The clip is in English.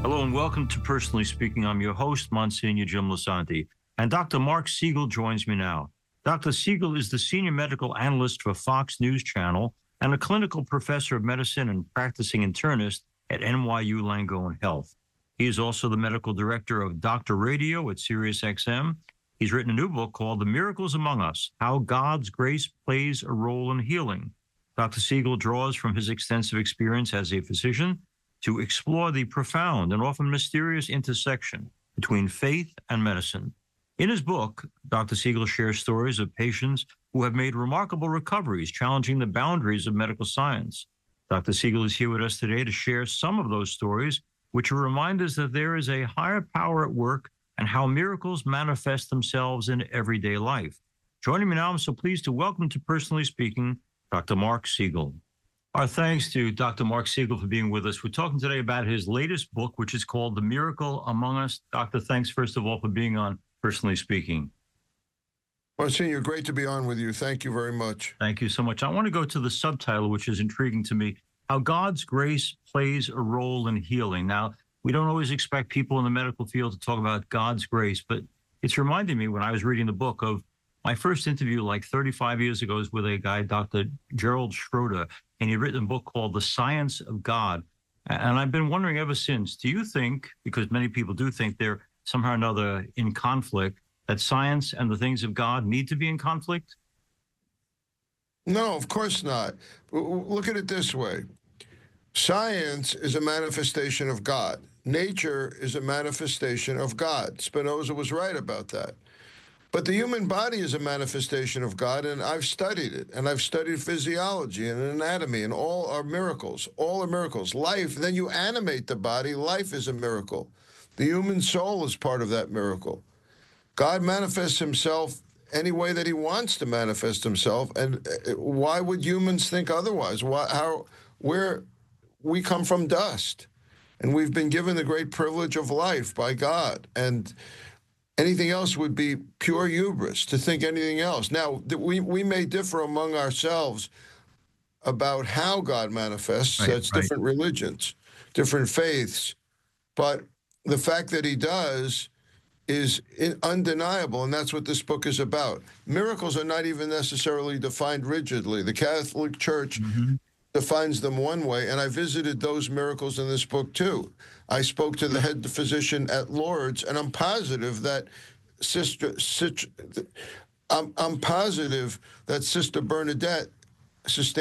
Hello and welcome to Personally Speaking. I'm your host, Monsignor Jim Lisanti, and Dr. Mark Siegel joins me now. Dr. Siegel is the senior medical analyst for Fox News Channel and a clinical professor of medicine and practicing internist at NYU Langone Health. He is also the medical director of Dr. Radio at SiriusXM. He's written a new book called The Miracles Among Us: How God's Grace Plays a Role in Healing. Dr. Siegel draws from his extensive experience as a physician to explore the profound and often mysterious intersection between faith and medicine. In his book, Dr. Siegel shares stories of patients who have made remarkable recoveries, challenging the boundaries of medical science. Dr. Siegel is here with us today to share some of those stories, which remind us that there is a higher power at work and how miracles manifest themselves in everyday life. Joining me now, I'm so pleased to welcome to Personally Speaking, Dr. Mark Siegel. Our thanks to Dr. Mark Siegel for being with us. We're talking today about his latest book, which is called The Miracle Among Us. Doctor, thanks first of all for being on Personally Speaking. Monsignor, great to be on with you. Thank you very much. Thank you so much. I want to go to the subtitle, which is intriguing to me: How God's Grace Plays a Role in Healing. Now, we don't always expect people in the medical field to talk about God's grace, but it's reminding me when I was reading the book of my first interview like 35 years ago was with a guy, Dr. Gerald Schroeder, and he'd written a book called The Science of God. And I've been wondering ever since, do you think, because many people do think they're somehow or another in conflict, that science and the things of God need to be in conflict? No, of course not. Look at it this way. Science is a manifestation of God. Nature is a manifestation of God. Spinoza was right about that. But the human body is a manifestation of God, and I've studied it, and I've studied physiology and anatomy, and all are miracles. All are miracles. Life, then you animate the body, life is a miracle. The human soul is part of that miracle. God manifests himself any way that he wants to manifest himself, and why would humans think otherwise? We come from dust, and we've been given the great privilege of life by God, and anything else would be pure hubris to think anything else. Now, we may differ among ourselves about how God manifests. That's different religions, different faiths. But the fact that he does is undeniable, and that's what this book is about. Miracles are not even necessarily defined rigidly. The Catholic Church defines them one way, and I visited those miracles in this book too. I spoke to the head physician at Lourdes, and I'm positive that Sister Bernadette sustained